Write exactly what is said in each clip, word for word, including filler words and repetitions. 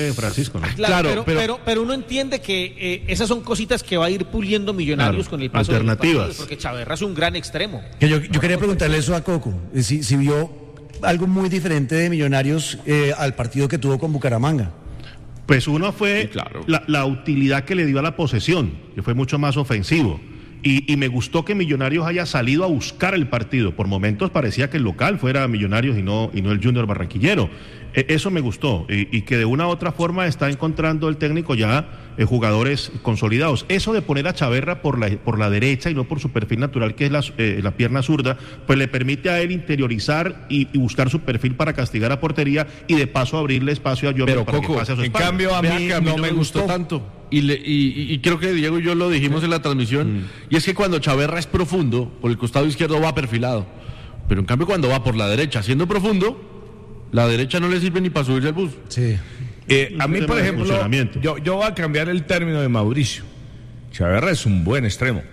Francisco, ¿no? Claro, claro pero, pero, pero, pero uno entiende que eh, esas son cositas que va a ir puliendo Millonarios, claro, con el paso alternativas. De los partidos, porque Chaverra es un gran extremo. Que yo, yo quería preguntarle eso a Coco, si, si vio algo muy diferente de Millonarios eh, al partido que tuvo con Bucaramanga. Pues uno fue sí, claro. la, la utilidad que le dio a la posesión, que fue mucho más ofensivo. Y, y me gustó que Millonarios haya salido a buscar el partido. Por momentos parecía que el local fuera Millonarios y no, y no el Junior Barranquillero. Eh, eso me gustó. Y, y que de una u otra forma está encontrando el técnico ya eh, jugadores consolidados. Eso de poner a Chaverra por la, por la derecha y no por su perfil natural, que es la, eh, la pierna zurda, pues le permite a él interiorizar y, y buscar su perfil para castigar a portería y de paso abrirle espacio a Jorge para Coco, que pase a su en espalda. cambio a mí, a mí no, no me gustó, gustó tanto. Y, le, y, y creo que Diego y yo lo dijimos en la transmisión, mm. y es que cuando Chaverra es profundo, por el costado izquierdo va perfilado, pero en cambio cuando va por la derecha, siendo profundo, la derecha no le sirve ni para subirse al bus. Sí. Eh, a mí, por ejemplo, yo, yo voy a cambiar el término de Mauricio. Chaverra es un buen extremo,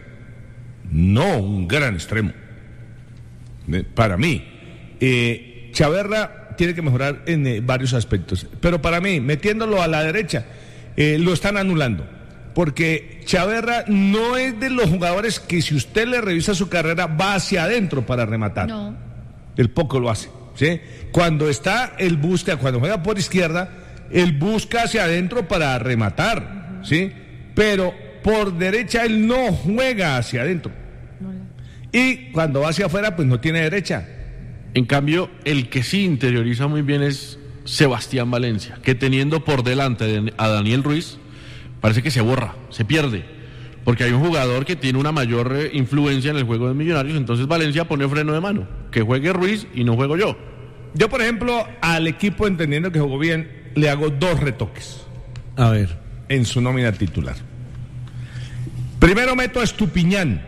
no un gran extremo. Para mí, eh, Chaverra tiene que mejorar en eh, varios aspectos, pero para mí, metiéndolo a la derecha, Eh, lo están anulando, porque Chaverra no es de los jugadores que si usted le revisa su carrera va hacia adentro para rematar. No. El poco lo hace, ¿sí? Cuando está, él busca, cuando juega por izquierda, él busca hacia adentro para rematar, ¿sí? Pero por derecha él no juega hacia adentro. No. Y cuando va hacia afuera, pues no tiene derecha. En cambio, el que sí interioriza muy bien es Sebastián Valencia, que teniendo por delante a Daniel Ruiz, parece que se borra, se pierde, porque hay un jugador que tiene una mayor eh, influencia en el juego de Millonarios, entonces Valencia pone freno de mano, que juegue Ruiz y no juego yo. Yo, por ejemplo, al equipo, entendiendo que jugó bien, le hago dos retoques. A ver. En su nómina titular. Primero meto a Estupiñán,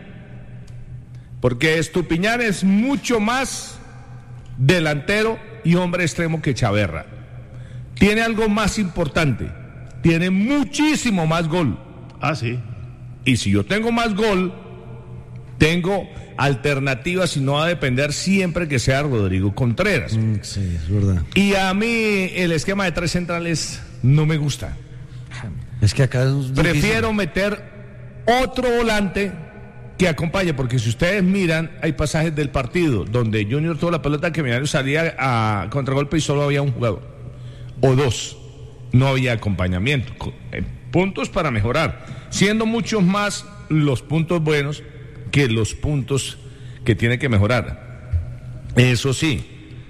porque Estupiñán es mucho más delantero y hombre extremo que Chaverra. Tiene algo más importante, tiene muchísimo más gol. Ah, sí. Y si yo tengo más gol, tengo alternativas y no va a depender siempre que sea Rodrigo Contreras. Mm, sí, es verdad. Y a mí el esquema de tres centrales no me gusta. Es que acá es prefiero meter otro volante que acompañe, porque si ustedes miran, hay pasajes del partido donde Junior tuvo la pelota, que Millonarios salía a contragolpe y solo había un jugador o dos, no había acompañamiento. Puntos para mejorar, siendo muchos más los puntos buenos que los puntos que tiene que mejorar. Eso sí,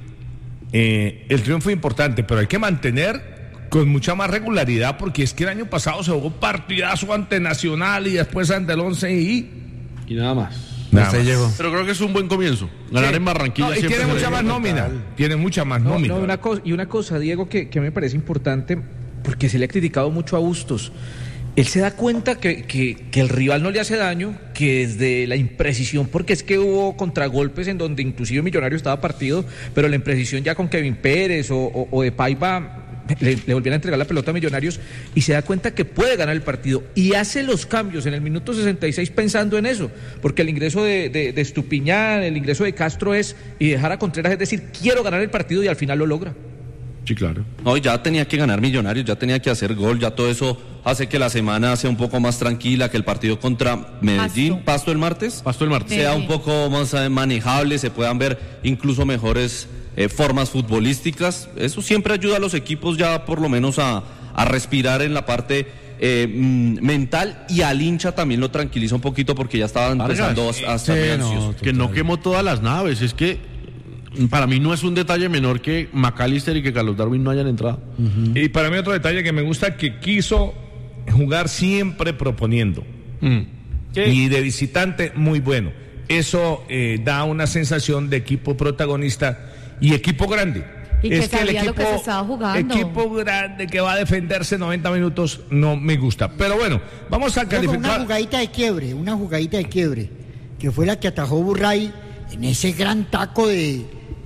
eh, el triunfo fue importante, pero hay que mantener con mucha más regularidad, porque es que el año pasado se jugó partidazo ante Nacional y después ante el Once y Y nada más. Nada más. Llegó. Pero creo que es un buen comienzo. Ganar sí. en Barranquilla. No, y tiene mucha más nómina. Tiene mucha más no, nómina. No, una cosa, y una cosa, Diego, que, que me parece importante, porque se le ha criticado mucho a Bustos. Él se da cuenta que, que, que el rival no le hace daño, que desde la imprecisión, porque es que hubo contragolpes en donde inclusive Millonario estaba partido, pero la imprecisión ya con Kevin Pérez o, o, o de Paiva le, le volvían a entregar la pelota a Millonarios, y se da cuenta que puede ganar el partido y hace los cambios en el minuto sesenta y seis pensando en eso, porque el ingreso de, de, de Estupiñán, el ingreso de Castro es y dejar a Contreras, es decir, quiero ganar el partido, y al final lo logra. Sí, claro. No, ya tenía que ganar Millonarios, ya tenía que hacer gol, ya todo eso hace que la semana sea un poco más tranquila, que el partido contra Medellín, Pasto, Pasto el martes, Pasto el martes, sea sí. un poco más manejable, se puedan ver incluso mejores eh, formas futbolísticas. Eso siempre ayuda a los equipos ya por lo menos a, a respirar en la parte eh, mental, y al hincha también lo tranquiliza un poquito, porque ya estaban empezando a, a estar sí, muy no, ansiosos. Que no quemó todas las naves, es que para mí no es un detalle menor que McAllister y que Carlos Darwin no hayan entrado. Uh-huh. Y para mí otro detalle que me gusta, que quiso jugar siempre proponiendo. Mm. Y de visitante muy bueno. Eso eh, da una sensación de equipo protagonista y equipo grande. Y es que que el sabía equipo, lo que se estaba jugando. Equipo grande que va a defenderse noventa minutos no me gusta. Pero bueno, vamos a calificar. Una jugadita de quiebre, una jugadita de quiebre, que fue la que atajó Burray en ese gran taco de,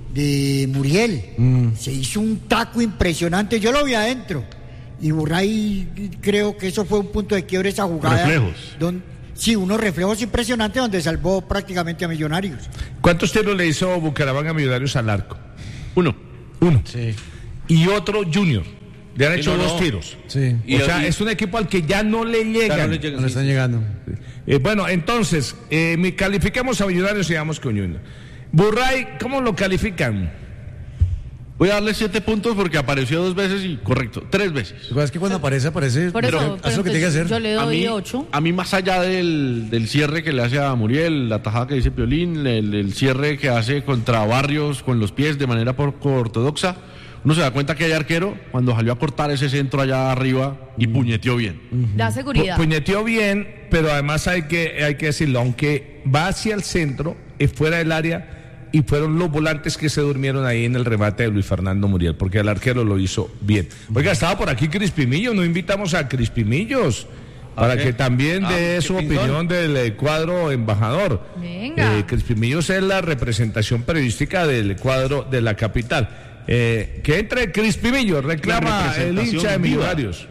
de Muriel. Mm. Se hizo un taco impresionante, yo lo vi adentro. Y Burray, creo que eso fue un punto de quiebre, esa jugada. Reflejos. Donde, sí, unos reflejos impresionantes donde salvó prácticamente a Millonarios. ¿Cuántos tiros le hizo Bucaramanga a Millonarios al arco? Uno. Uno. Sí. Y otro Junior. Le han hecho no, dos no. tiros. Sí. O sea, es un equipo al que ya no le llegan. Ya no le llegan, No le sí, están sí. llegando. Eh, bueno, entonces, eh, mi- calificamos a Millonarios y vamos con Junior. Burray, ¿cómo lo califican? Voy a darle siete puntos porque apareció dos veces y correcto, tres veces. Lo que pasa es que cuando aparece, aparece. Por pero eso, haz pero lo que tiene que entonces hacer. yo le A doy mí, ocho. a mí más allá del, del cierre que le hace a Muriel, la tajada que dice Piolín, el, el cierre que hace contra Barrios con los pies de manera poco ortodoxa, uno se da cuenta que hay arquero cuando salió a cortar ese centro allá arriba y puñeteó bien. Da Pu- seguridad. puñeteó bien, pero además hay que, hay que decirlo, aunque va hacia el centro, es fuera del área, y fueron los volantes que se durmieron ahí en el remate de Luis Fernando Muriel, porque el arquero lo hizo bien. Oiga, estaba por aquí Crispimillo, no invitamos a Crispimillos para que también Ah, dé qué su pintón. opinión del eh, cuadro embajador. Venga. Eh, Crispimillos es la representación periodística del cuadro de la capital. Eh, que entre Crispimillo, reclama La el representación hincha de viva. Millonarios.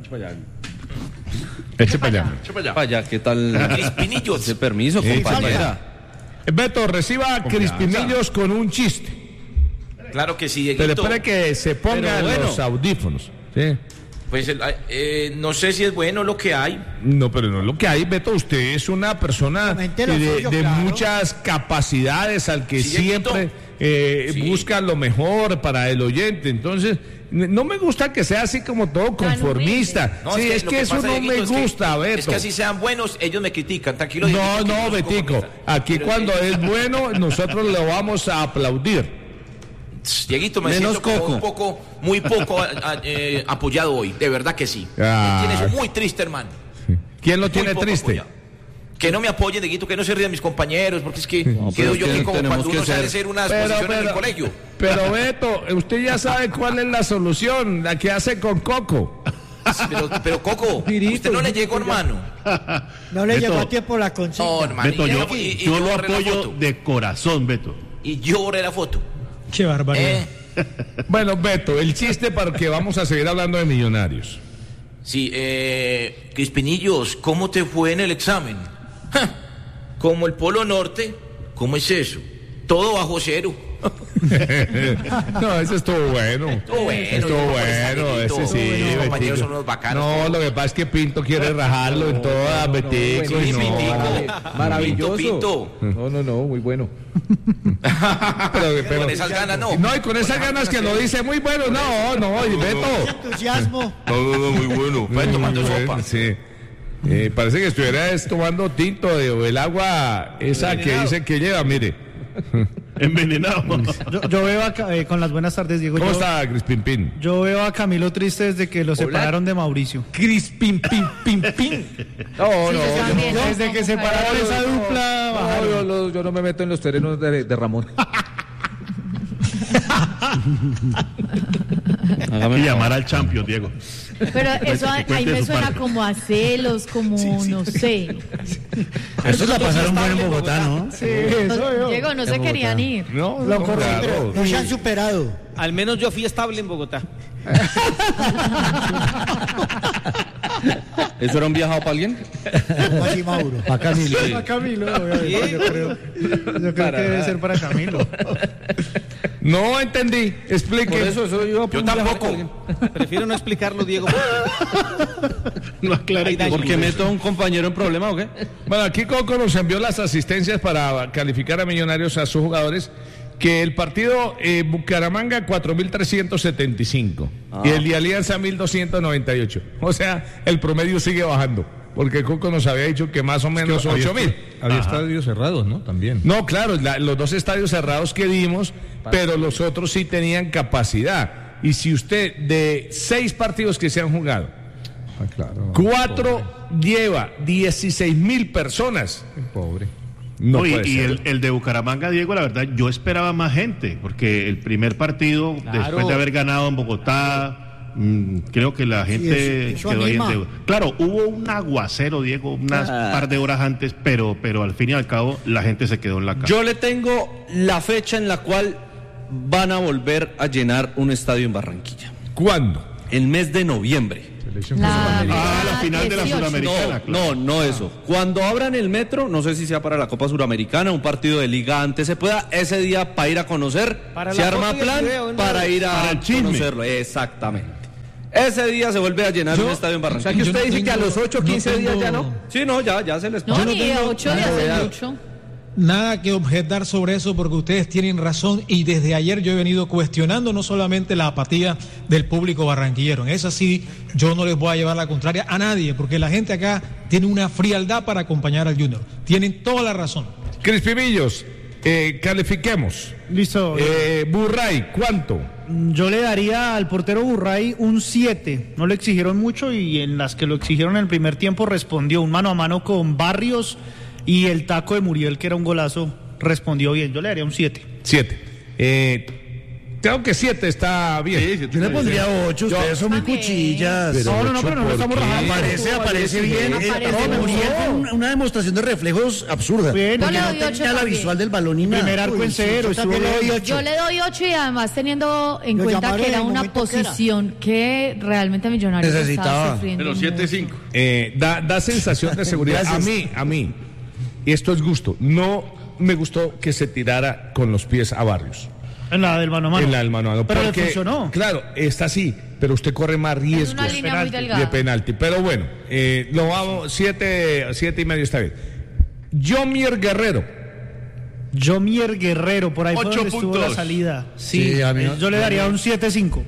Eche para allá. Para allá, ¿qué tal? Crispinillos. Ese permiso, compañera. Beto, reciba a Crispimillos con un chiste. Claro que sí, Pero Dieguito. espera que se pongan Pero bueno. los audífonos. ¿Sí? Pues el- eh, no sé si es bueno lo que hay. No, pero no es lo que hay, Beto. Usted es una persona Comente lo de, suyo, de claro. muchas capacidades al que Sí, Dieguito. siempre eh, Sí. busca lo mejor para el oyente. Entonces, n- no me gusta que sea así como todo conformista. No, sí, es lo que, eso pasa, no Dieguito, me es que- gusta, Beto. Es que así sean buenos, ellos me critican. Tranquilo, No, Dieguito, que no, yo soy Betico. conformista. Aquí Pero, cuando eh, es bueno, nosotros lo vamos a aplaudir. Dieguito, me Menos siento como Coco. un poco, muy poco a- a- eh, apoyado hoy. De verdad que sí. Ah. Me tienes muy triste, hermano. ¿Quién lo Muy tiene poco triste? apoyado. Que no me apoyen, Dieguito, que no se rían mis compañeros, porque es que No, pero quedo es yo que que como tenemos cuando que uno sale a ser- hacer una Pero, exposición en el pero, colegio. pero Beto, usted ya sabe cuál es la solución, la que hace con Coco. Pero, pero Coco, usted no le llegó, hermano. No le Beto. llegó a tiempo la consigna. No, hermano. Beto, y yo, y- y yo lo borré la apoyo foto. de corazón, Beto. Y yo borré la foto. Qué barbaridad. Eh, Bueno, Beto, el chiste para que vamos a seguir hablando de Millonarios. Sí, eh, Crispinillos, ¿cómo te fue en el examen? Ja, como el Polo Norte, ¿cómo es eso? Todo bajo cero. No, ese estuvo bueno. Estuvo bueno, Estuvo yo, bueno, Dieguito. ese sí. Los Betico. compañeros son unos bacanos. No, lo que pasa es que Pinto quiere rajarlo en todas, Betico, y sí, no. Pintico. Maravilloso. Pinto, No, no, no, muy bueno. Pero, pero- Con esas ganas no. No, y con esas ganas que lo dice muy bueno. No, no, y Beto. Entusiasmo. No, no, no, muy bueno. Fue tomando sopa. Sí. Eh, parece que estuviera es tomando tinto de, o el agua esa que dicen que lleva, mire. Envenenado. Yo, yo veo a, Ca- eh, con las buenas tardes, Diego. ¿Cómo yo, está, Crispin Pin? yo veo a Camilo triste desde que lo separaron de Mauricio. Crispin, pin, pin, pin. No, Sí, no, yo yo también, no. ¿no? Desde que Como separaron Jairo. esa dupla, No, bajaron. yo, lo- yo no me meto en los terrenos de, de Ramón. Hágame Y el llamar al champion, Diego. Pero eso que ahí cuente me su suena parte. como a celos, como no sé. Estos la pasaron bueno en Bogotá, ¿no? Sí, eso veo. Diego, no se querían ir. No, Lo no, corrí, claro. No se han superado. Al menos yo fui estable en Bogotá. ¿Eso era un viajado para alguien? Así Mauro. Para Camilo. Para Camilo, obviamente, yo creo, yo creo que debe ser para Camilo. No entendí. Explique. Por eso, eso iba Yo tampoco. Prefiero no explicarlo, Diego. No aclaré que ¿Porque meto a un compañero en problema o qué? Bueno, aquí Coco nos envió las asistencias para calificar a Millonarios a sus jugadores. Que el partido eh, Bucaramanga cuatro mil trescientos setenta y cinco y el de Alianza mil doscientos noventa y ocho. O sea, el promedio sigue bajando. Porque Coco nos había dicho que más o menos ocho mil. Había estadios cerrados, ¿no? También. No, claro, la- los dos estadios cerrados que dimos, pero los otros sí tenían capacidad. Y si usted, de seis partidos que se han jugado, Ah, claro. cuatro lleva dieciséis mil personas. Pobre. No No, y puede y ser. el, el de Bucaramanga, Diego, la verdad, yo esperaba más gente, porque el primer partido, Claro. después de haber ganado en Bogotá, mm, creo que la gente eso- eso quedó ahí en anima. deuda. Claro, hubo un aguacero, Diego, unas Ah. par de horas antes, pero, pero al fin y al cabo la gente se quedó en la casa. Yo le tengo la fecha en la cual van a volver a llenar un estadio en Barranquilla. ¿Cuándo? El mes de noviembre. La, Ah, la final de la dieciocho. Sudamericana. No, no, no eso. Cuando abran el metro, no sé si sea para la Copa Suramericana, un partido de liga antes se pueda, ese día para ir a conocer, Para se la arma foto y el plan video, ¿no? para ir a Para el chisme. conocerlo. Exactamente. Ese día se vuelve a llenar un estadio en Barranquilla. O sea que usted dice que a los ocho o quince no días tengo- ya no. Sí, no, ya, ya se les No, pasa. ni de ocho días es mucho. Nada que objetar sobre eso porque ustedes tienen razón y desde ayer yo he venido cuestionando no solamente la apatía del público barranquillero. En eso sí, yo no les voy a llevar la contraria a nadie porque la gente acá tiene una frialdad para acompañar al Junior. Tienen toda la razón. Crispimillos, eh, califiquemos. Listo. Eh, Burray, ¿cuánto? Yo le daría al portero Burray un siete. No le exigieron mucho y en las que lo exigieron en el primer tiempo respondió un mano a mano con Barrios y el taco de Muriel, que era un golazo, respondió bien. Yo le daría un siete. Siete. Eh, creo que siete está bien. Yo le pondría ocho, Yo- ustedes son muy También. cuchillas. Pero No, no, no, ocho, pero no ¿por estamos qué? rajando. Aparece, aparece bien. Aparece Eh, bien. no, Muriel fue una, una demostración de reflejos absurda. Bien. Porque Yo le no doy ocho tenía la también. visual del balón ni nada. Primer arco Uy, en sí, cero, yo estuvo también le doy bien. ocho. Yo le doy ocho y además teniendo en Lo cuenta llamaron que era en el una momento que era. posición que realmente Millonarios Necesitaba. estaba sufriendo. Pero siete mucho. cinco. Eh, da, da sensación de seguridad. A Gracias. mí, a mí, y esto es gusto, no me gustó que se tirara con los pies a Barrios. En la del mano a mano. En la del mano a mano. Pero le porque, funcionó. Claro, está así, pero usted corre más Es riesgos una línea muy penalti, delgada. de penalti. Pero bueno, eh, lo vamos, siete, siete y medio está bien. Jomier Guerrero. Jomier Guerrero, por ahí fue Ocho donde estuvo puntos. la salida. Sí, Sí, a mí eh, no- yo le daría un siete cinco.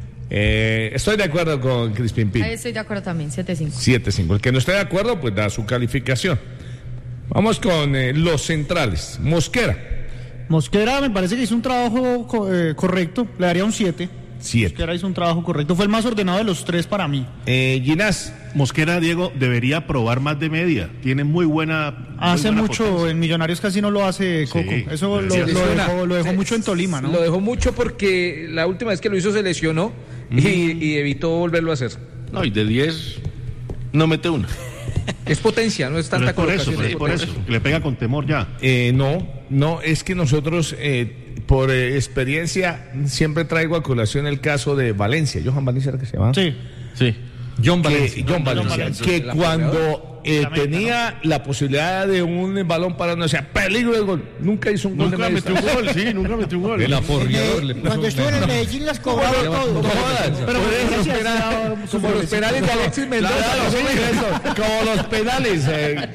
Eh, estoy de acuerdo con Crispin Pin. Ahí estoy de acuerdo también, siete cinco. siete cinco. El que no esté de acuerdo, pues da su calificación. Vamos con eh, los centrales. Mosquera, Mosquera me parece que hizo un trabajo co- eh, correcto, le daría un siete. siete. Mosquera hizo un trabajo correcto, fue el más ordenado de los tres para mí. Eh, Ginás, Mosquera, Diego, debería probar más de media. Tiene muy buena. muy Hace buena mucho, potencia. en Millonarios casi no lo hace Coco. Eso lo, Sí, lo sí, dejó, lo dejó mucho en Tolima, ¿no? Lo dejó mucho porque la última vez que lo hizo se lesionó y, y evitó volverlo a hacer. No, y de diez no mete una. Es potencia, no es Pero tanta es por eso, colocación, pero es por potencia. eso. Que le pega con temor ya. eh, no, no, es que nosotros, eh, por eh, experiencia, siempre traigo a colación el caso de Valencia. Johan Valencia era que se llama. Sí. Sí. John Que- Valencia, John Valencia, Valencia. que El cuando eh, La meta, tenía la posibilidad de un balón para no sea peligro de gol, nunca hizo un gol Nunca de media metió un distancia. gol, sí, nunca metió un gol. El Eh, aporreador le puso cuando un estuvo en el penal. Medellín las cobraba todo. No jodas. Pero Por eso, sí, sí, penal- ha dado sus como los goles. penales de Alexis Mendoza. Claro, sí, eso, como los penales. eh.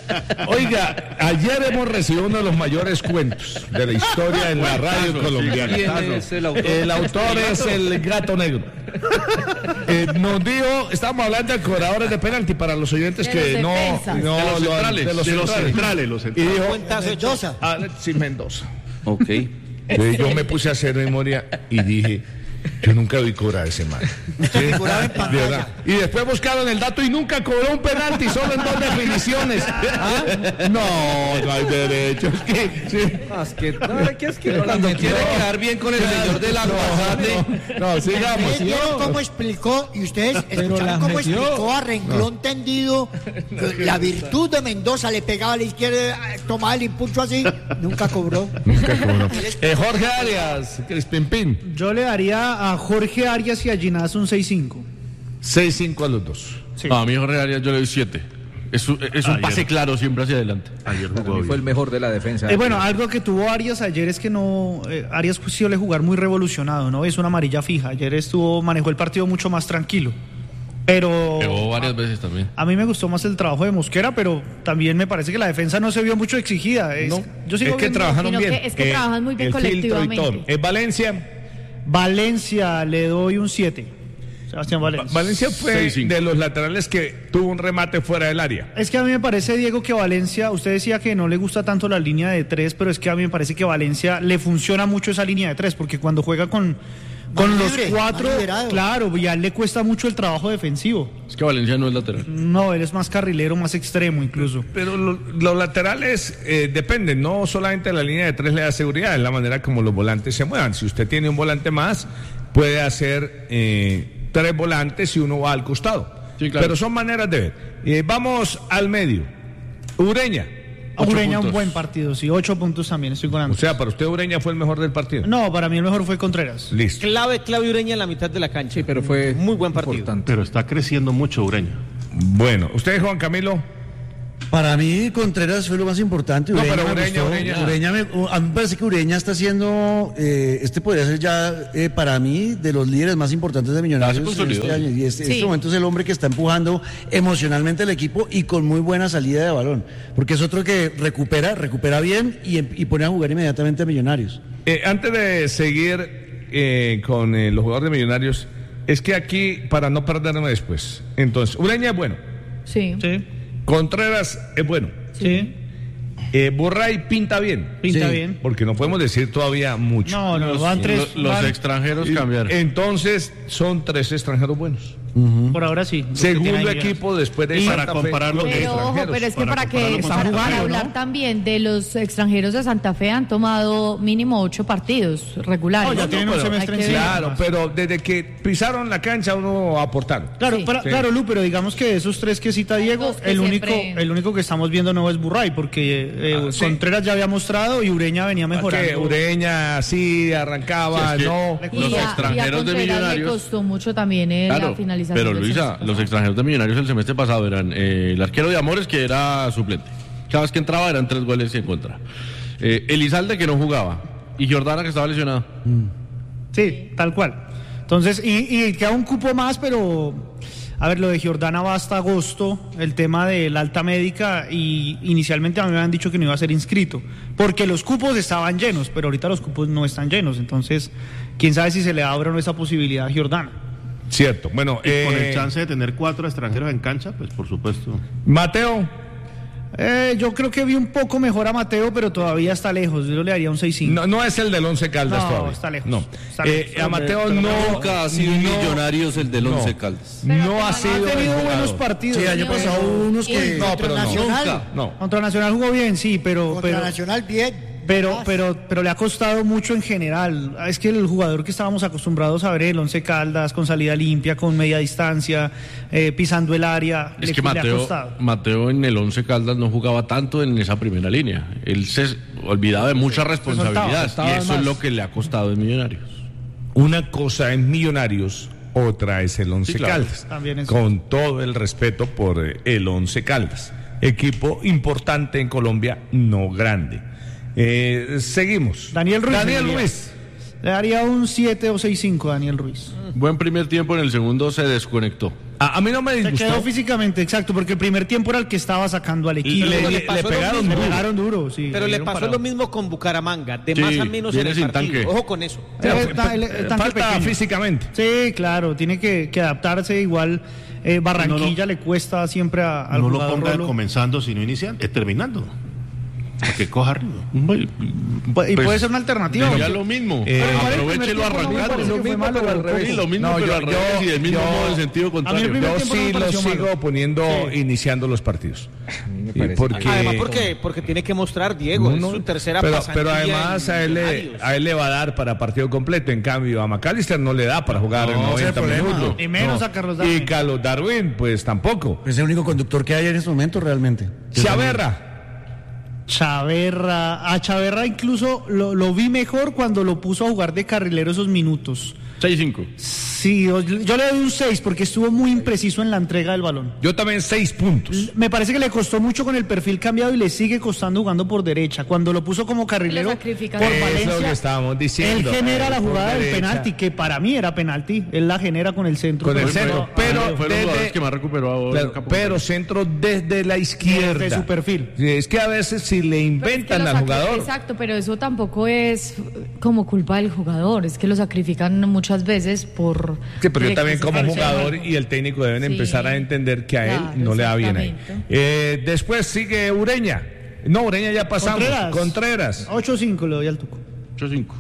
Oiga, ayer hemos recibido uno de los mayores cuentos de la historia en la radio colombiana. ¿Quién es el autor? El autor es el Gato Negro. Eh, nos dijo, estábamos hablando de cobradores de penalti para los oyentes De que los no, defensas. no De los lo- centrales, de los de los centrales. centrales, los Y centrales. dijo Mendoza. Alexis Mendoza. Ok. Entonces yo me puse a hacer memoria y dije, yo nunca vi cobrar a ese man. ¿Sí? Cobraba en De pantalla. verdad. Y después buscaron el dato y nunca cobró un penalti, solo en dos definiciones. ¿Ah? No, no hay derecho. Es que, sí. Es que, no, ¿qué es que no la Cuando metió? quiere quedar bien con el señor del aguacate. No, sigamos. Ustedes vieron cómo explicó, y ustedes escucharon las cómo metió. explicó a renglón tendido eh, la virtud de Mendoza, le pegaba a la izquierda, eh, tomaba el impulso así, nunca cobró. Nunca cobró. Eh, Jorge Arias, Crispin Pin, Yo le daría a Jorge Arias y a Ginás un seis cinco. seis cinco a los dos. Sí. No, a mí Jorge Arias yo le doy siete. Es un, es un Ayer. pase claro siempre hacia adelante. Ayer Para jugó mí bien. fue el mejor de la defensa. Eh, bueno, algo que tuvo Arias ayer es que no. eh, Arias pues, suele jugar muy revolucionado, ¿no? Es una amarilla fija. Ayer estuvo, manejó el partido mucho más tranquilo. Pero. Pegó varias veces también. A mí me gustó más el trabajo de Mosquera, pero también me parece que la defensa no se vio mucho exigida. Es, No, yo sigo es que viendo- trabajaron Sino bien. que- es que trabajan muy bien el filtro y colectivamente. todo. Es Valencia. Valencia le doy un siete. Sebastián Valencia. Valencia fue seis cinco. de los laterales que tuvo un remate fuera del área. Es que a mí me parece, Diego, que Valencia, usted decía que no le gusta tanto la línea de tres, pero es que a mí me parece que Valencia le funciona mucho esa línea de tres, porque cuando juega con, con Más los libre, cuatro, más liberado. claro, ya le cuesta mucho el trabajo defensivo. Es que Valencia no es lateral. No, él es más carrilero, más extremo incluso. Pero lo- los laterales eh, dependen, no solamente la línea de tres le da seguridad, es la manera como los volantes se muevan. Si usted tiene un volante más, puede hacer eh, tres volantes y uno va al costado. Sí, claro. Pero son maneras de ver. Eh, vamos al medio. Ureña. Ocho Ureña un puntos. buen partido, sí, ocho puntos también, estoy con O Andrés. sea, para usted Ureña fue el mejor del partido. No, para mí el mejor fue Contreras. Listo. Clave, clave Ureña en la mitad de la cancha. Sí, pero fue muy buen partido. importante. Pero está creciendo mucho Ureña. Bueno, usted, Juan Camilo. Para mí, Contreras fue lo más importante. No, Ureña pero me Ureña, gustó. Ureña. Ureña me- a mí me parece que Ureña está siendo, eh, este podría ser ya, eh, para mí, de los líderes más importantes de Millonarios Ya se en consolidó. este año. Y este, Sí. este momento es el hombre que está empujando emocionalmente el equipo y con muy buena salida de balón. Porque es otro que recupera, recupera bien y, em- y pone a jugar inmediatamente a Millonarios. Eh, antes de seguir eh, con eh, los jugadores de Millonarios, es que aquí, para no perderme después, entonces, Ureña es bueno, Sí. Sí, Contreras es bueno, sí, eh, Burray pinta bien, pinta Sí. bien. porque no podemos decir todavía mucho. No, no, Los, van tres. los van- extranjeros Y- cambiaron. Entonces, son tres extranjeros buenos. Por ahora sí. los que tienen Segundo ahí. equipo después de Y Santa para Fe, compararlo con con Pero ojo, extranjeros. pero es que para para, que compararlo para, con Santa Fe, para hablar ¿no? también de los extranjeros de Santa Fe han tomado mínimo ocho partidos regulares. No, ya tienen un Pero semestre hay que encima. ver. Claro, pero desde que pisaron la cancha uno aportaron. Claro, Sí. para- Sí. claro, Lu, pero digamos que de esos tres que cita Diego, dos que el único, siempre- el único que estamos viendo no es Burray, porque eh, Ah, sí. Contreras ya había mostrado y Ureña venía mejorando. Que Ureña sí arrancaba, Sí, es que- no. Y Los a- y a extranjeros de Contreras le Millonarios- costó mucho también eh, Claro, la finalización. pero del Luisa, semestre los pasado. extranjeros de Millonarios el semestre pasado eran eh, el arquero de Amores, que era suplente. Cada vez que entraba eran tres goles y en contra. Eh, Elizalde, que no jugaba. Y Jordana, que estaba lesionado. Sí, tal cual. Entonces, y, y queda un cupo más, pero a ver, lo de Giordana va hasta agosto, el tema de la alta médica, y inicialmente a mí me habían dicho que no iba a ser inscrito, porque los cupos estaban llenos, pero ahorita los cupos no están llenos, entonces, quién sabe si se le abre o no esa posibilidad a Giordana. Cierto. Bueno, Y con eh, el chance de tener cuatro extranjeros en cancha, pues por supuesto. Mateo, Eh, yo creo que vi un poco mejor a Mateo, pero todavía está lejos, yo le haría un seis cinco. no, no es el del Once Caldas No, todavía. está lejos, No. está Eh, lejos. a Mateo no. Nunca ha sido no- Millonarios el del no. Once Caldas. No ha sido. Ha el tenido buenos jugador. partidos. Sí, año Pero- pasado hubo unos que... No, pero no. Nacional. No. Contra Nacional jugó bien, sí, pero... Contra pero Nacional bien. Pero, Más. pero, pero le ha costado mucho en general. Es que el jugador que estábamos acostumbrados a ver, el Once Caldas, con salida limpia, con media distancia, eh, pisando el área, Es le, que le ha Mateo, costado. Mateo en el Once Caldas no jugaba tanto en esa primera línea. Él se olvidaba de mucha responsabilidad soltaba y eso más. es lo que le ha costado en Millonarios. Una cosa es Millonarios, otra es el Once Sí, claro. Caldas. También es- Con todo el respeto por eh, el Once Caldas. Equipo importante en Colombia, no grande. Eh, seguimos. Daniel Ruiz. Daniel le daría- Ruiz. Le daría un siete o seis cinco a Daniel Ruiz. Buen primer tiempo, en el segundo se desconectó. A, a mí no me Se disgustó. quedó físicamente, exacto, porque el primer tiempo era el que estaba sacando al equipo. Le- Pero le- le pasó le lo pegaron mismo. Le duro. pegaron duro, sí. Pero le dieron pasó parado. lo mismo con Bucaramanga, de Sí, más a menos en viene el sin partido. tanque. Ojo con eso. Eh, Eh, ta- el- el tanque Falta pequeño. físicamente. Sí, claro, tiene que, que adaptarse igual. eh, Barranquilla le cuesta siempre a, al no lo jugador ponga Rolo. comenzando, sino iniciando, eh, terminando. Para que coja ritmo. Pu- y puede ser una alternativa. Ya porque- lo mismo. Eh, Aprovechelo arrancando. Lo mismo, pero al revés. Sí, lo mismo, No, pero yo- al revés yo- y del mismo yo- modo en sentido A mí el contrario. primer Yo tiempo no me sí lo pareció sigo malo. poniendo, Sí. iniciando los partidos. Y parece porque, Además, porque, porque tiene que mostrar, Diego, No, es no, su tercera pero, pasantía pero en además a él, le, Millonarios. a él le va a dar para partido completo. En cambio, a McAllister no le da para jugar No, en ese es el noventa problema. minutos. Ni menos a Carlos Darwin. Y Carlos Darwin, pues tampoco. Es el único conductor que hay en este momento realmente. Chaverra. Chaverra, a Chaverra incluso lo, lo vi mejor cuando lo puso a jugar de carrilero esos minutos. seis cinco. Sí, yo, yo le doy un seis porque estuvo muy impreciso en la entrega del balón. Yo también seis puntos. Me parece que le costó mucho con el perfil cambiado y le sigue costando jugando por derecha. Cuando lo puso como carrilero Lo por sacrifica. Eso es lo que Valencia, estábamos él diciendo. genera Eh, la por jugada del derecha. penalti, que para mí era penalti. Él la genera con el centro. Con el Pero- centro, pero Fue los desde- jugadores que más recuperó ahora Claro, en campo pero contrario. centro desde la izquierda. Desde su perfil. Sí, es que a veces si le Pero es que inventan lo al sacri- jugador. Exacto, pero eso tampoco es como culpa del jugador, es que lo sacrifican muchas veces por... Sí, pero yo también como Sí, jugador y el técnico deben Sí. empezar a entender que a él Claro, no le da bien ahí. exactamente. Eh, después sigue Ureña. No, Ureña ya pasamos. Contreras. Contreras. ocho cinco le doy al Tuco. ocho cinco.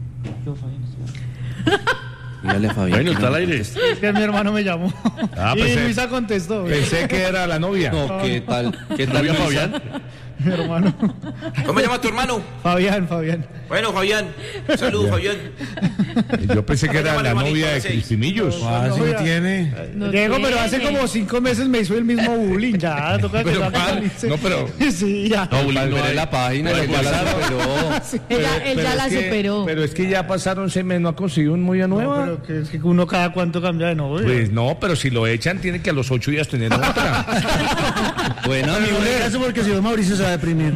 Dígale a Fabián. Bueno, que está no al aire. conteste. Es que mi hermano me llamó. Ah, y pensé- Luisa contestó. Pensé que era la novia. No, ¿qué tal? ¿Qué tal, ¿Novia Luisa? Fabián? Mi hermano. ¿Cómo se llama tu hermano? Fabián, Fabián. Bueno, Fabián. Saludos, Fabián. Yo pensé que era Llámale, la hermanito, novia a de las seis. Crispinillos. Ah, sí novia. tiene. No Diego, pero hace tiene. como cinco meses me hizo el mismo bullying. Ya, toca que Pero, lo ¿cuál? actualice. No, pero- Sí, ya. No, Bulín, no Veré hay. la página, No hay que ya la WhatsApp. superó. Ella- él ya es la que- superó. Pero es que ya pasaron seis meses, no ha conseguido un novia nueva. pero que es que uno cada cuánto cambia de novio. Pues no, pero si lo echan, tiene que a los ocho días tener otra. Bueno, amigo, eso porque si no Mauricio se va a deprimir.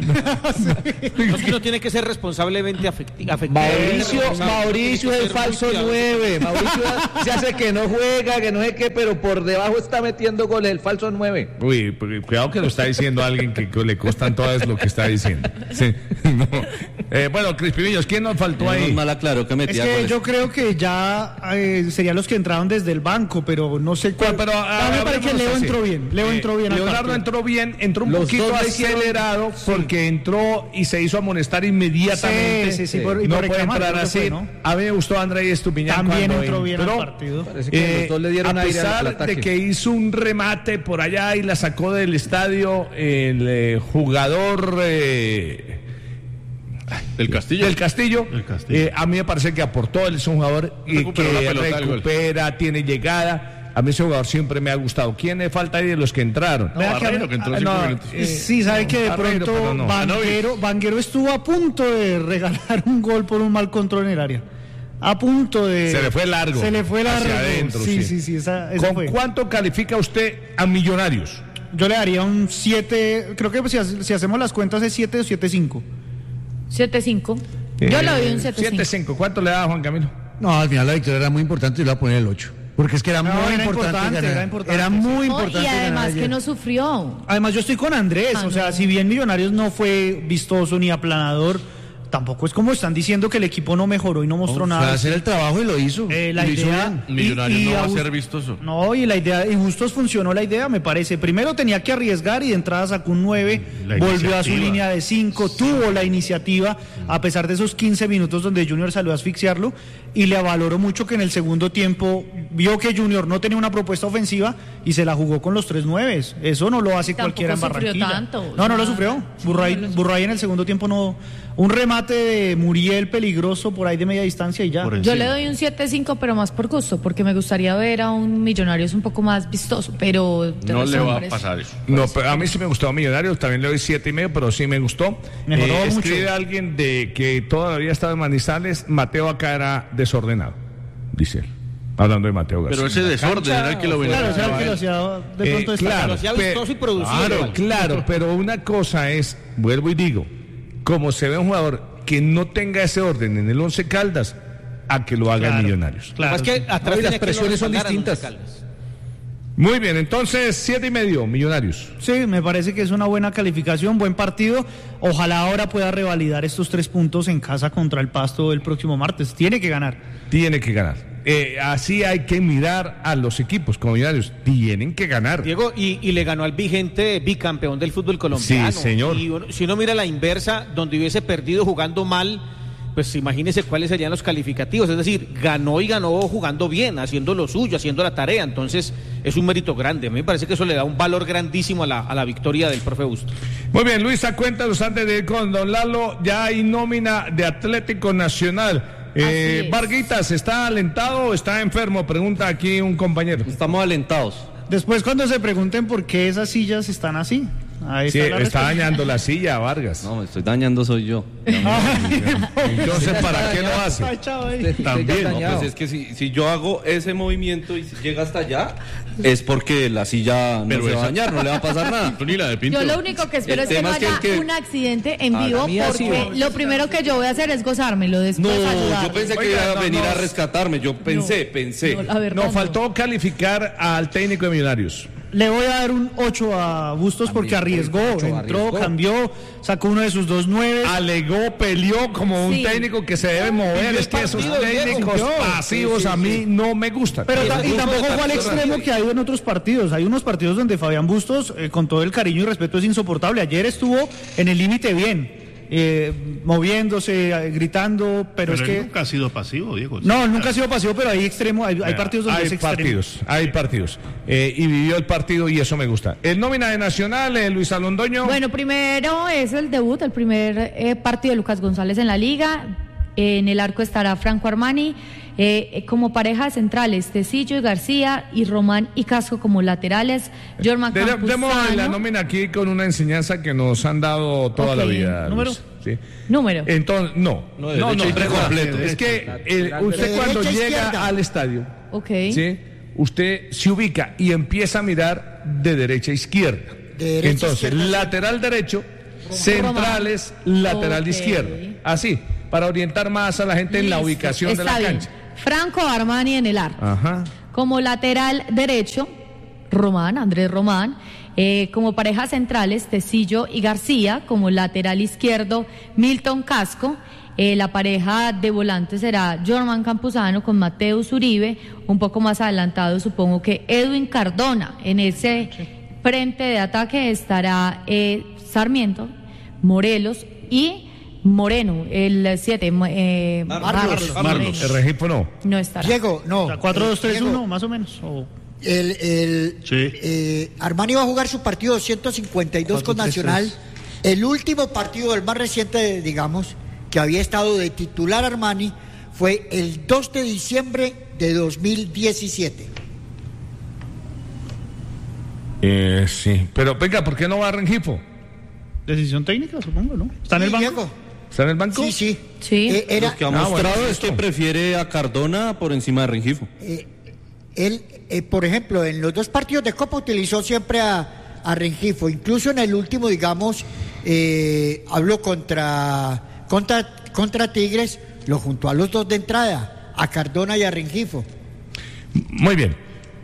No, que no tiene que ser responsablemente afecti- afectivo. Mauricio, Mauricio es el falso nueve. Mauricio se hace que no juega, que no sé qué, pero por debajo está metiendo goles el falso nueve. Uy, cuidado que lo está diciendo alguien que, que le costan todas lo que está diciendo. Sí, no. eh, bueno, Crispinillos, ¿quién nos faltó ahí? Mal claro que Es metía que goles. yo creo que ya eh, serían los que entraron desde el banco, pero no sé cuál. Pero, a mí me parece que hablemoslo Leo así. entró bien. Leo Eh, entró bien. al Leonardo partido. entró bien, entró un Los poquito dos le hicieron- acelerado porque entró y se hizo amonestar inmediatamente. Sí, sí, sí, por- y no por puede reclamar, entrar creo que así. fue, ¿no? A mí me gustó Andrés Estupiñán También cuando entró bien al entró. partido. Parece que los dos le dieron a aire al- al pesar ataque. de que hizo un remate por allá y la sacó del estadio el eh, jugador eh, Del Castillo. del Castillo, El Castillo. eh, a mí me parece que aportó, él es un jugador eh, Recuperó la que pelota del gol. recupera, tiene llegada. A mí ese jugador siempre me ha gustado. ¿Quién le falta ahí de los que entraron? No, Barreiro, que entró ah, cinco no, minutos. eh, Sí, sabe que de Barreiro, pronto pero no. Vanguero, Vanguero estuvo a punto de regalar un gol por un mal control en el área. A punto de. Se le fue largo. Se le fue largo. Hacia adentro, sí, sí. sí, sí, esa, esa ¿Con fue. cuánto califica usted a Millonarios? Yo le daría un siete. Creo que si, hace- si hacemos las cuentas es siete o siete cinco. siete cinco. Yo le doy un siete cinco. siete cinco. ¿Cuánto le da Juan Camilo? No, al final la victoria era muy importante y le voy a poner el ocho. Porque es que era No, muy era importante, importante, ganar. era importante, Era sí. muy No, importante. y además ganar que ayer. no sufrió. Además, yo estoy con Andrés. Ah, o sea, no. si bien Millonarios no fue vistoso ni aplanador, tampoco es como están diciendo que el equipo no mejoró y no mostró Fue a nada. hacer el trabajo y lo hizo. Eh, la Y lo hizo idea. bien. y- Millonarios y no va a August- ser vistoso. No, y la idea, y Bustos funcionó la idea, me parece. Primero tenía que arriesgar y de entrada sacó un nueve, La volvió a su iniciativa. línea de cinco, tuvo la iniciativa, a pesar de esos quince minutos donde Junior salió a asfixiarlo, y le valoró mucho que en el segundo tiempo vio que Junior no tenía una propuesta ofensiva y se la jugó con los tres nueves. Eso no lo hace Tampoco cualquiera en sufrió Barranquilla. tanto, no, no lo o sea, sufrió. sí, Burray, no lo sufrió. Burray en el segundo tiempo no. Un remate de Muriel peligroso por ahí de media distancia y ya. Por Yo encima. le doy un siete cinco, pero más por gusto, porque me gustaría ver a un Millonarios un poco más vistoso, pero de No los le va a hombres- pasar eso. No, pero a mí sí me gustó Millonarios, también le doy siete y medio, pero sí me gustó. Mejoró Eh, mucho. escribe alguien de que todavía estaba en Manizales, Mateo acá era desordenado, dice él. Hablando de Mateo García. Pero ese desorden era el que lo venía. Claro, o sea, el que lo hacía de Eh, pronto destacar. claro, Lo hacía pe- vistoso y producido claro, igual. claro, pero una cosa es, vuelvo y digo, como se ve un jugador que no tenga ese orden en el Once Caldas, a que lo haga en Claro. Millonarios. Claro, Lo que pasa es que sí. atrás No, y las tenía que presiones lo son respaldaran distintas. Once Caldas. Muy bien, entonces siete y medio, Millonarios. Sí, me parece que es una buena calificación, buen partido. Ojalá ahora pueda revalidar estos tres puntos en casa contra el Pasto el próximo martes. Tiene que ganar. Tiene que ganar. Eh, así hay que mirar a los equipos como Millonarios. Tienen que ganar. Diego, y, y le ganó al vigente bicampeón del fútbol colombiano. Sí, señor. Y uno- si uno mira la inversa, donde hubiese perdido jugando mal, pues imagínese cuáles serían los calificativos. Es decir, ganó y ganó jugando bien, haciendo lo suyo, haciendo la tarea. Entonces, es un mérito grande. A mí me parece que eso le da un valor grandísimo a la, a la victoria del profe Bustos. Muy bien, Luisa, cuéntanos antes de ir con Don Lalo. Ya hay nómina de Atlético Nacional. Eh, Así es. Varguitas, ¿está alentado o está enfermo? Pregunta aquí un compañero. Estamos alentados. Después cuando se pregunten por qué esas sillas están así. Ahí Sí, está la está respuesta. dañando la silla, Vargas. No, me estoy dañando soy yo. Entonces, ¿para qué lo hace? Ay, chao, ahí. También. No, dañado. pues es que si, si yo hago ese movimiento y si llega hasta allá, es porque la silla no Pero se va a esa- dañar, no le va a pasar nada. Ni la de Pinto. Yo lo único que espero El es que no tema es que haya el que- un accidente en Ah, vivo, la mía sí porque va. lo primero que yo voy a hacer es gozármelo, No, después ayudar. yo pensé que Oiga, iba a no, venir no. a rescatarme. Yo pensé, pensé. No, la verdad Nos no. faltó calificar al técnico de Millonarios. Le voy a dar un ocho a Bustos porque arriesgó, ocho, entró, arriesgó. cambió, sacó uno de sus dos nueve. Alegó, peleó como un Sí. técnico que se debe mover. Es que esos partido, Diego, técnicos cumplió. pasivos Sí, sí, a mí sí. no me gustan. Pero Y ta- el y grupo tampoco de fue al partidos extremo así. que ha ido en otros partidos. Hay unos partidos donde Fabián Bustos, eh, con todo el cariño y respeto, es insoportable. Ayer estuvo en el límite bien, eh, moviéndose, eh, gritando, pero, Pero es él que... nunca ha sido pasivo, Diego. No, nunca ha sido pasivo, pero hay extremo, hay, hay partidos donde hay es extremo. partidos, hay partidos. Eh, y vivió el partido y eso me gusta. El nómina de Nacional, eh, Luis Alondoño. Bueno, primero es el debut, el primer eh, partido de Lucas González en la liga. En el arco estará Franco Armani. Eh, como parejas centrales, Tecillo y García, y Román y Casco como laterales. Jorman De- Demos la Campuzano. nómina aquí con una enseñanza que nos han dado toda Ok, la vida. número. Luis. ¿sí? Número. Entonces, no, No, no, de no, derecha y perdón, completo. es que eh, usted De cuando derecha a llega izquierda. al estadio, Ok. ¿sí? Usted se ubica y empieza a mirar de derecha a izquierda. De derecha a Entonces, izquierda, sí. lateral derecho, centrales, lateral Ok. izquierdo. Así, para orientar más a la gente en la Listo, ubicación de está la bien. cancha. Franco Armani en el arco. Ajá. Como lateral derecho, Román, Andrés Román. Eh, como parejas centrales, Tecillo y García. Como lateral izquierdo, Milton Casco. Eh, la pareja de volantes será Jorman Campuzano con Mateus Uribe. Un poco más adelantado, supongo que Edwin Cardona. En ese frente de ataque estará eh, Sarmiento, Morelos y Moreno, el siete. Eh, Marlos. Marlos. El registro no. No estará. Diego, no. cuatro dos tres Diego, uno, más o menos. O... El, el, Sí. eh, Armani va a jugar su partido doscientos cincuenta y dos con Nacional. El último partido, el más reciente, digamos, que había estado de titular Armani, fue el dos de diciembre de dos mil diecisiete. Eh, sí, pero venga, ¿por qué no va a Rengifo? Decisión técnica, supongo, ¿no? ¿Está en el Sí, banco? Diego. ¿Está en el banco? Sí, sí. Sí. Eh, era, Lo que ha Ah, mostrado bueno, es que listo. prefiere a Cardona por encima de Rengifo. eh, él, eh, por ejemplo, en los dos partidos de Copa utilizó siempre a, a Rengifo. Incluso en el último, digamos, eh, habló contra, contra, contra Tigres, lo juntó a los dos de entrada, a Cardona y a Rengifo. Muy bien.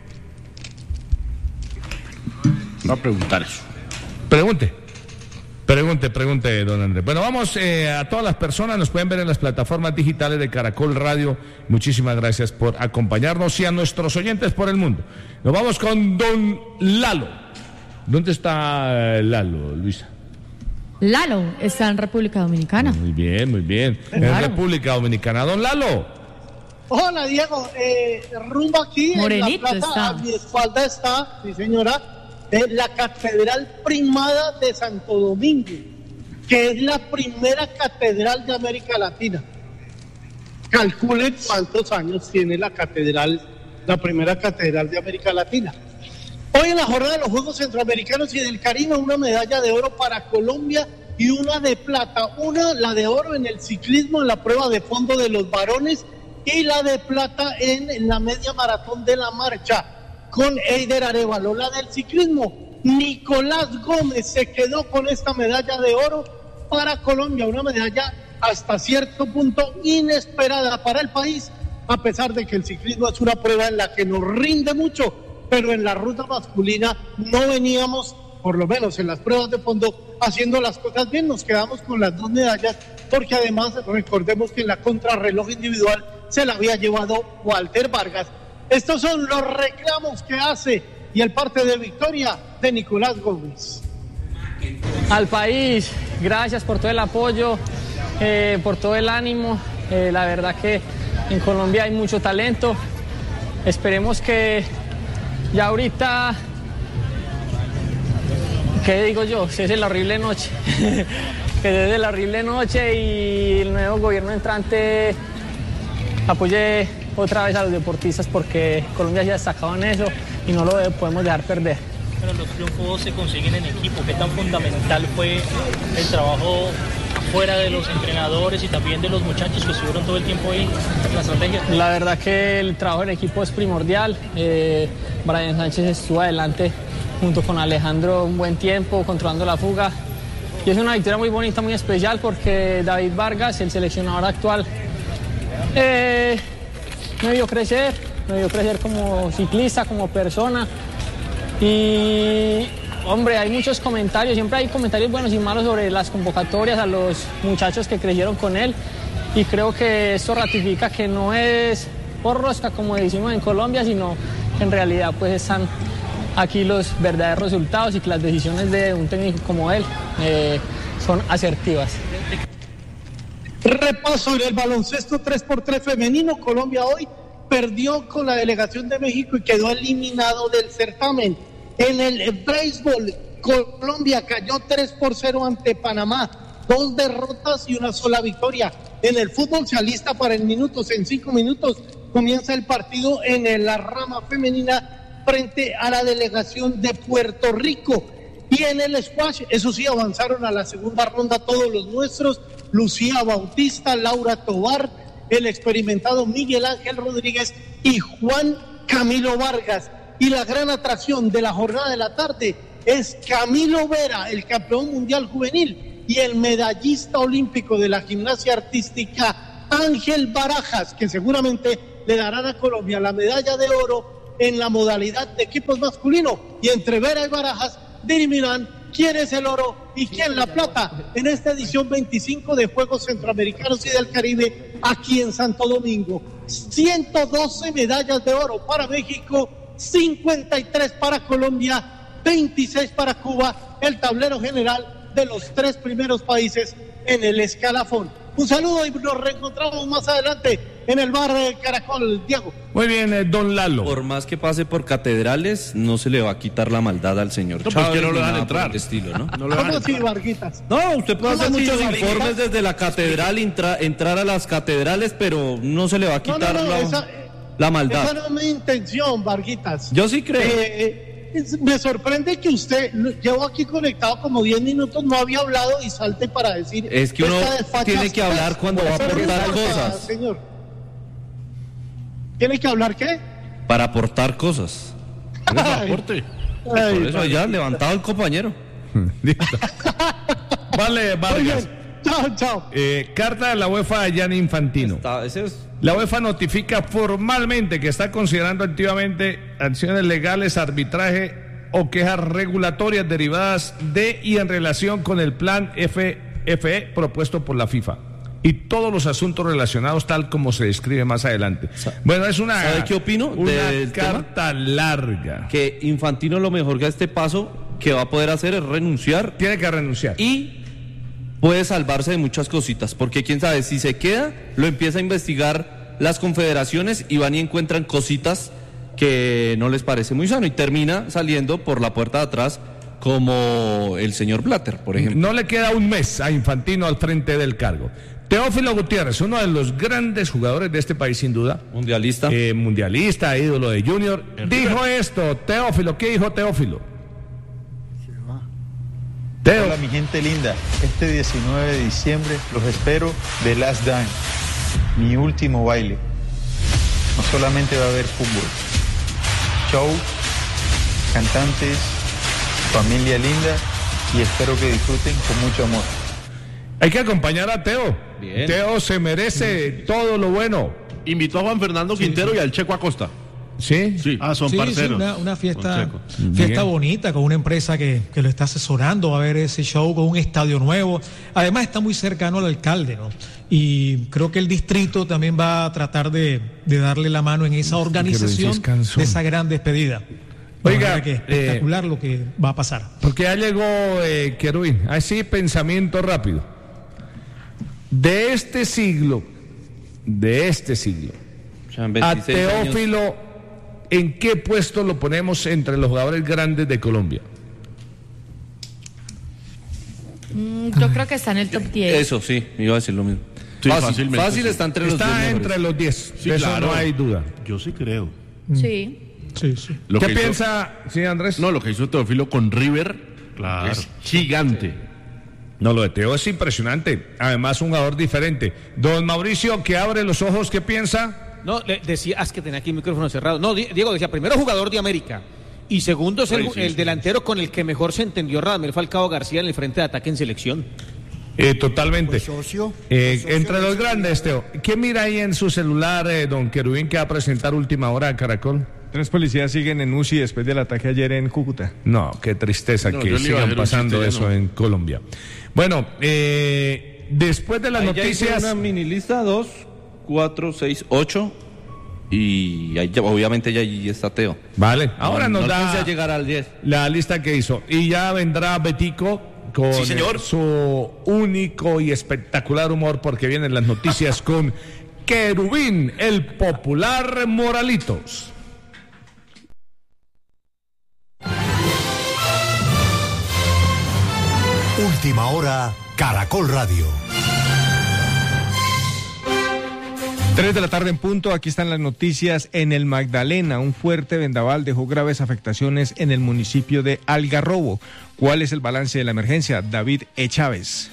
Va a preguntar eso. Pregunte. Pregunte, pregunte, don Andrés. Bueno, vamos eh, a todas las personas, nos pueden ver en las plataformas digitales de Caracol Radio. Muchísimas gracias por acompañarnos y a nuestros oyentes por el mundo. Nos vamos con don Lalo. ¿Dónde está eh, Lalo, Luisa? Lalo está en República Dominicana. Muy bien, muy bien. En Claro. República Dominicana. Don Lalo. Hola Diego, eh, rumbo aquí Morenito en la plaza, está. a mi espalda está, sí señora, eh, la Catedral Primada de Santo Domingo, que es la primera catedral de América Latina. Calculen cuántos años tiene la catedral, la primera catedral de América Latina. Hoy en la jornada de los Juegos Centroamericanos y del Caribe, una medalla de oro para Colombia y una de plata. Una, la de oro en el ciclismo, en la prueba de fondo de los varones, y la de plata en, en la media maratón de la marcha con Eider Arévalo. La del ciclismo, Nicolás Gómez se quedó con esta medalla de oro para Colombia, una medalla hasta cierto punto inesperada para el país, a pesar de que el ciclismo es una prueba en la que nos rinde mucho, pero en la ruta masculina no veníamos, por lo menos en las pruebas de fondo, haciendo las cosas bien. Nos quedamos con las dos medallas, porque además recordemos que en la contrarreloj individual se la había llevado Walter Vargas. Estos son los reclamos que hace y el parte de victoria de Nicolás Gómez. Al país, gracias por todo el apoyo, eh, por todo el ánimo. Eh, la verdad que en Colombia hay mucho talento. Esperemos que ya ahorita, ¿qué digo yo? Cese la horrible noche. Que desde la horrible noche y el nuevo gobierno entrante apoye otra vez a los deportistas, porque Colombia ya destacado en eso y no lo podemos dejar perder. Pero los triunfos se consiguen en equipo. ¿Qué tan fundamental fue el trabajo fuera de los entrenadores y también de los muchachos que estuvieron todo el tiempo ahí en la estrategia? La verdad que el trabajo en equipo es primordial. Eh, Brian Sánchez estuvo adelante junto con Alejandro un buen tiempo controlando la fuga. Y es una victoria muy bonita, muy especial, porque David Vargas, el seleccionador actual, eh, me vio crecer, me vio crecer como ciclista, como persona. Y, hombre, hay muchos comentarios, siempre hay comentarios buenos y malos sobre las convocatorias a los muchachos que crecieron con él. Y creo que esto ratifica que no es por rosca, como decimos en Colombia, sino que en realidad pues están aquí los verdaderos resultados y que las decisiones de un técnico como él eh, son asertivas. Repaso en el baloncesto tres por tres femenino. Colombia hoy perdió con la delegación de México y quedó eliminado del certamen. En el béisbol, Colombia cayó tres por cero ante Panamá, dos derrotas y una sola victoria. En el fútbol se alista para en minutos, en cinco minutos comienza el partido en la rama femenina frente a la delegación de Puerto Rico. Y en el squash, eso sí, avanzaron a la segunda ronda todos los nuestros, Lucía Bautista, Laura Tobar, el experimentado Miguel Ángel Rodríguez y Juan Camilo Vargas. Y la gran atracción de la jornada de la tarde es Camilo Vera, el campeón mundial juvenil, y el medallista olímpico de la gimnasia artística Ángel Barajas, que seguramente le darán a Colombia la medalla de oro en la modalidad de equipos masculinos, y entre Vera y Barajas dirimirán quién es el oro y quién la plata en esta edición veinticinco de Juegos Centroamericanos y del Caribe aquí en Santo Domingo. ciento doce medallas de oro para México, cincuenta y tres para Colombia, veintiséis para Cuba, el tablero general de los tres primeros países en el escalafón. Un saludo y nos reencontramos más adelante en el bar de Caracol, Diego. Muy bien, eh, don Lalo. Por más que pase por catedrales, no se le va a quitar la maldad al señor No, pues Chávez. que no lo ni dejan nada entrar. por el estilo, ¿no? No lo dejan ¿Cómo así, entrar. Varguitas? No, usted puede hacer ¿Cómo así, muchos Varguitas? informes desde la catedral, intra- entrar a las catedrales, pero no se le va a No, quitar no, no, la, esa, la maldad. esa no es mi intención, Varguitas. Yo sí creo. Eh, es- me sorprende que usted, lo- llevo aquí conectado como diez minutos, no había hablado y salte para decir... Es que uno esta desfachata. tiene que hablar cuando va a Eso no aportar importa, cosas. Señor. ¿Tiene que hablar qué? Para aportar cosas. Ay. Aporte. Por Ay, eso ya levantado el compañero. Listo. Vale, muy Vargas. bien. Chao, chao. Eh, carta de la UEFA a Gianni Infantino. Está- ese es- La UEFA notifica formalmente que está considerando activamente acciones legales, arbitraje o quejas regulatorias derivadas de y en relación con el plan F F E propuesto por la FIFA y todos los asuntos relacionados tal como se describe más adelante. Bueno, es una, ¿Sabe qué opino una del carta larga. que Infantino lo mejor que a este paso que va a poder hacer es renunciar Tiene que renunciar. y puede salvarse de muchas cositas, porque quién sabe, si se queda, lo empieza a investigar las confederaciones y van y encuentran cositas que no les parece muy sano y termina saliendo por la puerta de atrás como el señor Blatter, por ejemplo. No le queda un mes a Infantino al frente del cargo. Teófilo Gutiérrez, uno de los grandes jugadores de este país sin duda, Mundialista. eh, mundialista, ídolo de Junior, dijo esto. Teófilo, ¿qué dijo Teófilo? Teo. Hola mi gente linda, este diecinueve de diciembre los espero de Last Dance, mi último baile. No solamente va a haber fútbol, show, cantantes, familia linda y espero que disfruten con mucho amor. Hay que acompañar a Teo. Bien. Teo se merece todo lo bueno. Invitó a Juan Fernando Quintero y al Checo Acosta. ¿Sí? Sí. Ah, son Sí, sí, parceros. una, una fiesta, Con fiesta Bien. bonita con una empresa que, que lo está asesorando. Va a haber ese show con un estadio nuevo. Además está muy cercano al alcalde, ¿no? Y creo que el distrito también va a tratar de, de darle la mano en esa organización cansón. de esa gran despedida. Oiga, Oiga, que eh, espectacular lo que va a pasar. Porque ya llegó eh, Querubín. Así, pensamiento rápido. De este siglo, de este siglo, O sea, en a veintiséis años. Teófilo, ¿en qué puesto lo ponemos entre los jugadores grandes de Colombia? Mm, yo creo que está en el top diez. Eso sí, iba a decir lo mismo. Sí, fácil, fácilmente, fácil sí. está entre los Está diez mejores. entre los diez. Sí, de eso claro. no hay duda. Yo sí creo. Sí. Sí, sí. Lo ¿Qué que hizo- piensa, sí, Andrés? No, lo que hizo Teófilo con River Claro. es gigante. No, lo de Teo es impresionante. Además, un jugador diferente. Don Mauricio, que abre los ojos, ¿qué piensa? No, le decía, es que tenía aquí el micrófono cerrado. No, Di- Diego decía, primero jugador de América. Y segundo es el, Sí, sí, el sí. delantero con el que mejor se entendió Radamel Falcao García en el frente de ataque en selección. Eh, totalmente. Pues socio, Eh, socio entre de los ese grandes, Teo. ¿Qué mira ahí en su celular, eh, don Querubín, que va a presentar última hora a Caracol? Tres policías siguen en U C I después del ataque ayer en Cúcuta. No, qué tristeza No, que yo le iba a sigan hacer un pasando chiste, ya eso no. en Colombia. Bueno, eh, después de las Ahí ya hice noticias... una mini lista, dos, cuatro, seis, ocho. Y ahí ya- obviamente ya allí está Teo. Vale, ahora No- nos no alcancé da a llegar al diez. la lista que hizo. Y ya vendrá Betico con Sí, señor. eh, su único y espectacular humor porque vienen las noticias con Querubín, el popular Moralitos. Última hora, Caracol Radio. Tres de la tarde en punto, aquí están las noticias. En el Magdalena, un fuerte vendaval dejó graves afectaciones en el municipio de Algarrobo. ¿Cuál es el balance de la emergencia? David E. Chávez.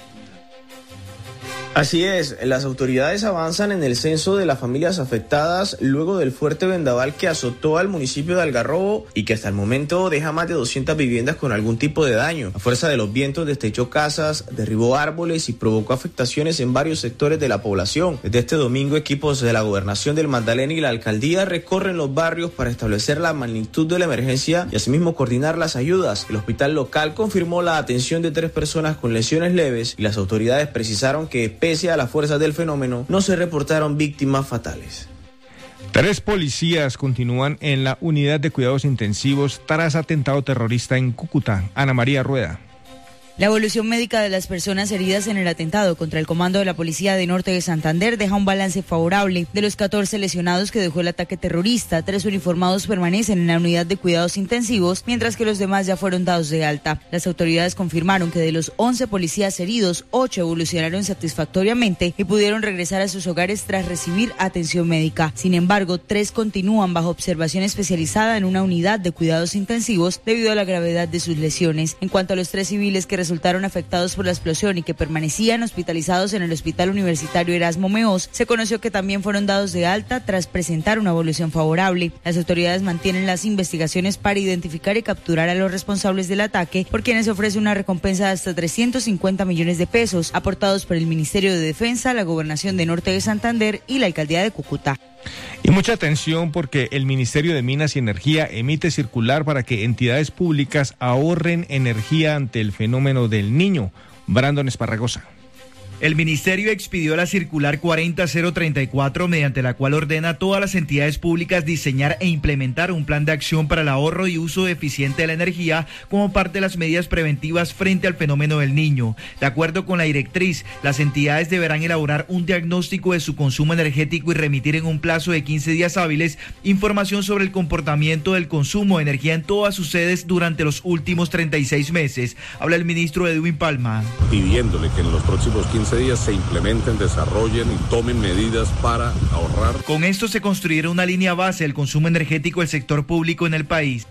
Así es, las autoridades avanzan en el censo de las familias afectadas luego del fuerte vendaval que azotó al municipio de Algarrobo y que hasta el momento deja más de doscientas viviendas con algún tipo de daño. La fuerza de los vientos destrechó casas, derribó árboles y provocó afectaciones en varios sectores de la población. Desde este domingo, equipos de la Gobernación del Magdalena y la Alcaldía recorren los barrios para establecer la magnitud de la emergencia y asimismo coordinar las ayudas. El hospital local confirmó la atención de tres personas con lesiones leves y las autoridades precisaron que pese a la fuerza del fenómeno, no se reportaron víctimas fatales. Tres policías continúan en la unidad de cuidados intensivos tras atentado terrorista en Cúcuta. Ana María Rueda. La evolución médica de las personas heridas en el atentado contra el comando de la Policía de Norte de Santander deja un balance favorable. De los catorce lesionados que dejó el ataque terrorista, tres uniformados permanecen en la unidad de cuidados intensivos, mientras que los demás ya fueron dados de alta. Las autoridades confirmaron que de los once policías heridos, ocho evolucionaron satisfactoriamente y pudieron regresar a sus hogares tras recibir atención médica. Sin embargo, tres continúan bajo observación especializada en una unidad de cuidados intensivos debido a la gravedad de sus lesiones. En cuanto a los tres civiles que resultaron afectados por la explosión y que permanecían hospitalizados en el Hospital Universitario Erasmo Meós, se conoció que también fueron dados de alta tras presentar una evolución favorable. Las autoridades mantienen las investigaciones para identificar y capturar a los responsables del ataque, por quienes se ofrece una recompensa de hasta trescientos cincuenta millones de pesos, aportados por el Ministerio de Defensa, la Gobernación de Norte de Santander y la Alcaldía de Cúcuta. Y mucha atención porque el Ministerio de Minas y Energía emite circular para que entidades públicas ahorren energía ante el fenómeno del Niño. Brandon Esparragosa. El ministerio expidió la circular cuarenta mil treinta y cuatro, mediante la cual ordena a todas las entidades públicas diseñar e implementar un plan de acción para el ahorro y uso eficiente de la energía como parte de las medidas preventivas frente al fenómeno del Niño. De acuerdo con la directriz, las entidades deberán elaborar un diagnóstico de su consumo energético y remitir en un plazo de quince días hábiles información sobre el comportamiento del consumo de energía en todas sus sedes durante los últimos treinta y seis meses. Habla el ministro Edwin Palma. Pidiéndole que en los próximos quince días se implementen, desarrollen y tomen medidas para ahorrar. Con esto se construirá una línea base del consumo energético del sector público en el país.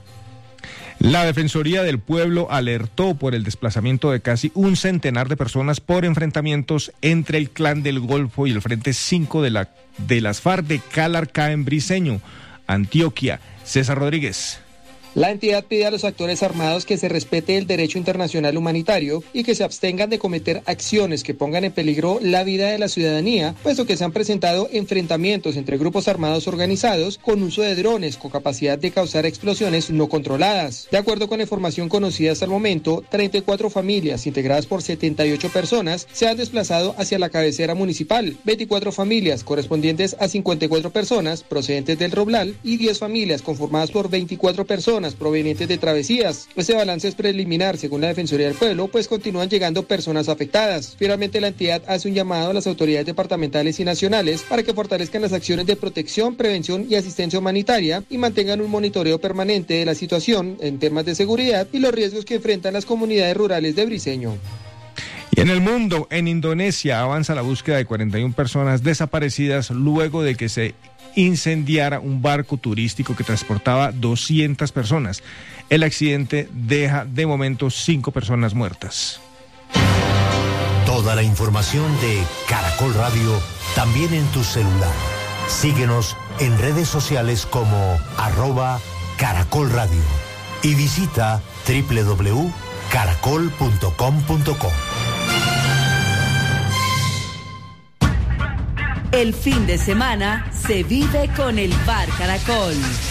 La Defensoría del Pueblo alertó por el desplazamiento de casi un centenar de personas por enfrentamientos entre el Clan del Golfo y el Frente cinco de, la, de las FARC de Calarcá en Briceño, Antioquia. César Rodríguez. La entidad pide a los actores armados que se respete el derecho internacional humanitario y que se abstengan de cometer acciones que pongan en peligro la vida de la ciudadanía, puesto que se han presentado enfrentamientos entre grupos armados organizados con uso de drones con capacidad de causar explosiones no controladas. De acuerdo con la información conocida hasta el momento, treinta y cuatro familias integradas por setenta y ocho personas se han desplazado hacia la cabecera municipal, veinticuatro familias correspondientes a cincuenta y cuatro personas procedentes del Roblal y diez familias conformadas por veinticuatro personas provenientes de travesías. Este balance es preliminar según la Defensoría del Pueblo, pues continúan llegando personas afectadas. Finalmente, la entidad hace un llamado a las autoridades departamentales y nacionales para que fortalezcan las acciones de protección, prevención y asistencia humanitaria y mantengan un monitoreo permanente de la situación en temas de seguridad y los riesgos que enfrentan las comunidades rurales de Briceño. Y en el mundo, en Indonesia, avanza la búsqueda de cuarenta y una personas desaparecidas luego de que se incendiara un barco turístico que transportaba doscientas personas. El accidente deja de momento cinco personas muertas. Toda la información de Caracol Radio también en tu celular. Síguenos en redes sociales como arroba Caracol Radio y visita doble u doble u doble u punto caracol punto com punto co. El fin de semana se vive con el Bar Caracol.